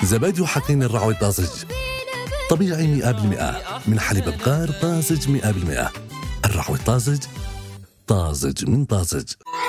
زبادي وحقين الرعوي طازج، طبيعي 100% من حليب بقار طازج 100%. الرعوي طازج، طازج من طازج.